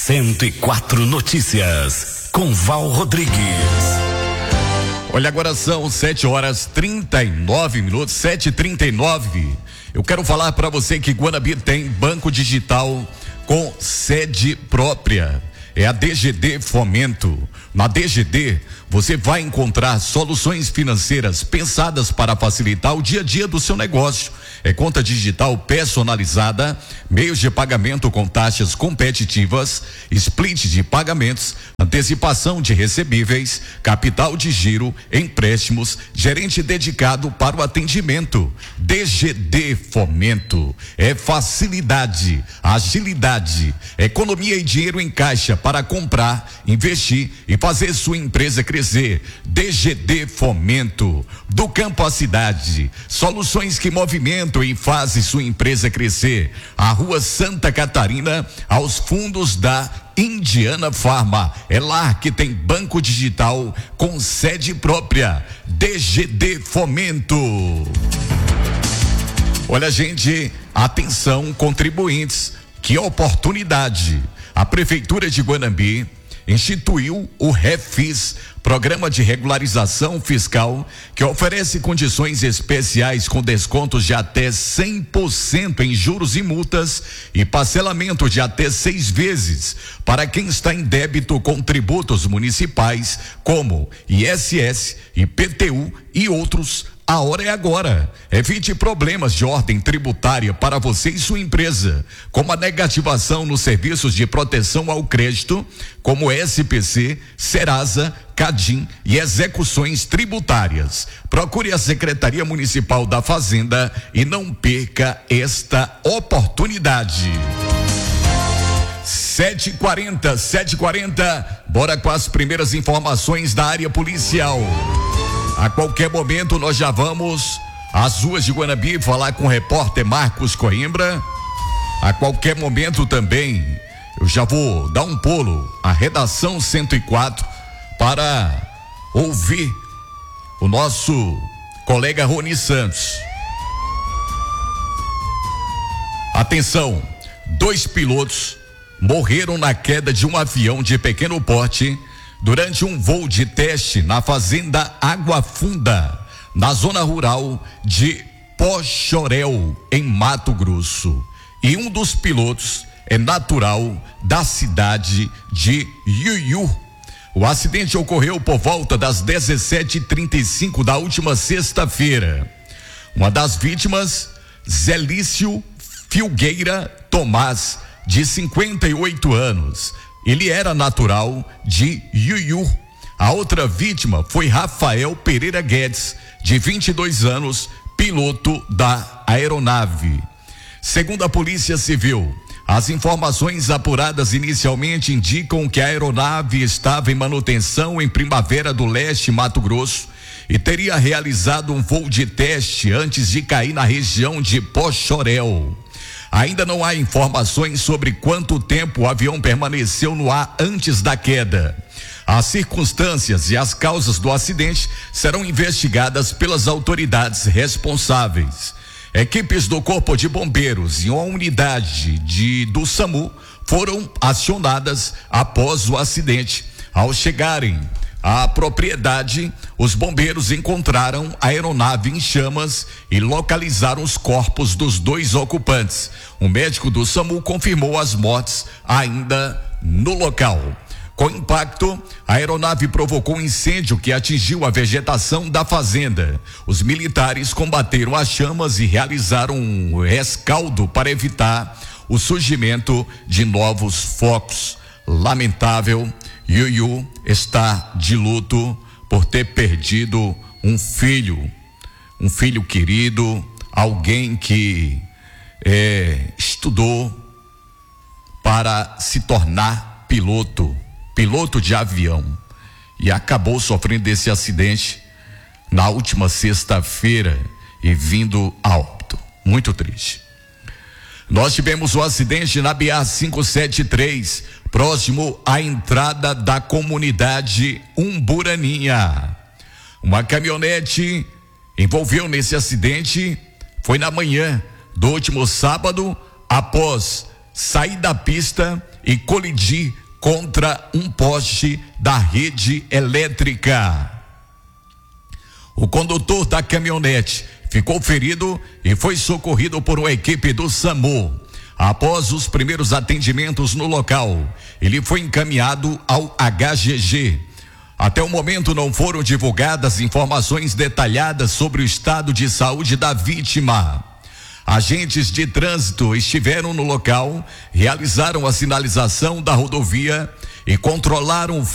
104 Notícias, com Val Rodrigues. Olha, agora são 7h39, 7h39. Eu quero falar para você que Guanambi tem banco digital com sede própria. É a DGD Fomento. Na DGD, você vai encontrar soluções financeiras pensadas para facilitar o dia a dia do seu negócio. É conta digital personalizada, meios de pagamento com taxas competitivas, split de pagamentos, antecipação de recebíveis, capital de giro, empréstimos, gerente dedicado para o atendimento. DGD Fomento é facilidade, agilidade, economia e dinheiro em caixa para comprar, investir e fazer sua empresa crescer. DGD Fomento, do campo à cidade, soluções que movimentam e fazem sua empresa crescer. A Rua Santa Catarina, aos fundos da Indiana Farma. É lá que tem banco digital com sede própria. DGD Fomento. Olha, gente, atenção, contribuintes, que oportunidade. A Prefeitura de Guanambi instituiu o REFIS, Programa de Regularização Fiscal, que oferece condições especiais com descontos de até 100% em juros e multas e parcelamento de até 6 vezes para quem está em débito com tributos municipais como ISS, IPTU e outros. A hora é agora. Evite problemas de ordem tributária para você e sua empresa, como a negativação nos serviços de proteção ao crédito, como SPC, Serasa, Cadim e execuções tributárias. Procure a Secretaria Municipal da Fazenda e não perca esta oportunidade. 7h40, bora com as primeiras informações da área policial. A qualquer momento nós já vamos às ruas de Guanambi falar com o repórter Marcos Coimbra. A qualquer momento também eu já vou dar um pulo à redação 104 para ouvir o nosso colega Rony Santos. Atenção, 2 pilotos morreram na queda de um avião de pequeno porte durante um voo de teste na fazenda Água Funda, na zona rural de Pochorel, em Mato Grosso. E um dos pilotos é natural da cidade de Iuiú. O acidente ocorreu por volta das 17h35 da última sexta-feira. Uma das vítimas, Zelício Filgueira Tomás, de 58 anos. Ele era natural de Iuiú. A outra vítima foi Rafael Pereira Guedes, de 22 anos, piloto da aeronave. Segundo a Polícia Civil, as informações apuradas inicialmente indicam que a aeronave estava em manutenção em Primavera do Leste, Mato Grosso, e teria realizado um voo de teste antes de cair na região de Pochorel. Ainda não há informações sobre quanto tempo o avião permaneceu no ar antes da queda. As circunstâncias e as causas do acidente serão investigadas pelas autoridades responsáveis. Equipes do Corpo de Bombeiros e uma unidade do SAMU foram acionadas após o acidente. Ao chegarem à propriedade, os bombeiros encontraram a aeronave em chamas e localizaram os corpos dos 2 ocupantes. O médico do SAMU confirmou as mortes ainda no local. Com impacto, a aeronave provocou um incêndio que atingiu a vegetação da fazenda. Os militares combateram as chamas e realizaram um rescaldo para evitar o surgimento de novos focos. Lamentável, Iuiú está de luto por ter perdido um filho querido, alguém que estudou para se tornar piloto de avião e acabou sofrendo esse acidente na última sexta-feira e vindo a óbito. Muito triste. Nós tivemos um acidente na BR-573, próximo à entrada da comunidade Umburaninha. Uma caminhonete envolveu nesse acidente, foi na manhã do último sábado, após sair da pista e colidir contra um poste da rede elétrica. O condutor da caminhonete ficou ferido e foi socorrido por uma equipe do SAMU. Após os primeiros atendimentos no local, ele foi encaminhado ao HGG. Até o momento não foram divulgadas informações detalhadas sobre o estado de saúde da vítima. Agentes de trânsito estiveram no local, realizaram a sinalização da rodovia e controlaram o